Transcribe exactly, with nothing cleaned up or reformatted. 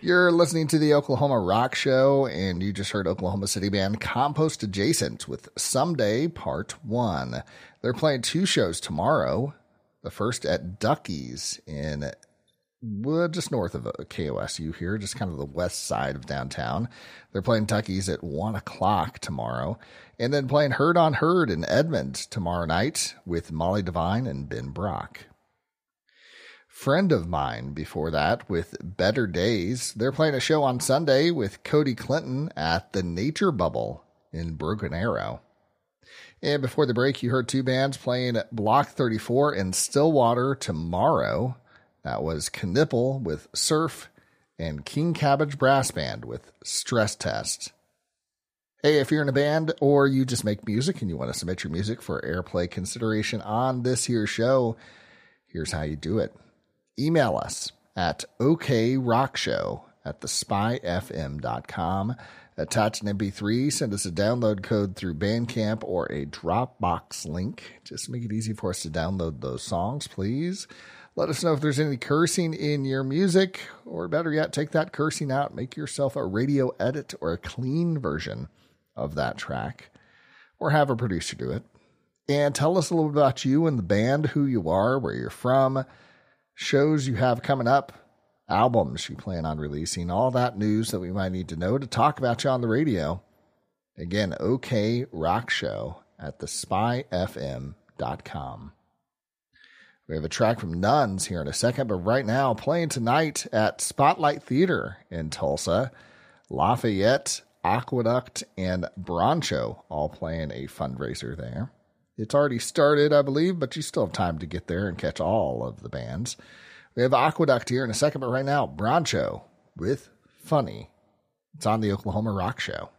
You're listening to the Oklahoma Rock Show, and you just heard Oklahoma City band Compost Adjacent with Someday Part one. They're playing two shows tomorrow. The first at Ducky's in well, just north of K O S U here, just kind of the west side of downtown. They're playing Ducky's at one o'clock tomorrow, and then playing Herd on Herd in Edmond tomorrow night with Molly Devine and Ben Brock. Friend of Mine before that with Better Days. They're playing a show on Sunday with Cody Clinton at the Nature Bubble in Broken Arrow. And before the break, you heard two bands playing Block thirty-four in Stillwater tomorrow. That was Knipple with Surf and King Cabbage Brass Band with Stress Test. Hey, if you're in a band or you just make music and you want to submit your music for airplay consideration on this here show, here's how you do it. Email us at okrockshow at the spy f m dot com. Attach an M P three, send us a download code through Bandcamp or a Dropbox link. Just make it easy for us to download those songs, please. Let us know if there's any cursing in your music, or better yet, take that cursing out, make yourself a radio edit or a clean version of that track, or have a producer do it. And tell us a little bit about you and the band, who you are, where you're from, shows you have coming up, albums you plan on releasing, all that news that we might need to know to talk about you on the radio. Again, okrockshow at the spy f m dot com. We have a track from Nuns here in a second, but right now, playing tonight at Spotlight Theater in Tulsa, Lafayette, Aqueduct, and Broncho all playing a fundraiser there. It's already started, I believe, but you still have time to get there and catch all of the bands. We have Aqueduct here in a second, but right now, Broncho with Funny. It's on the Oklahoma Rock Show.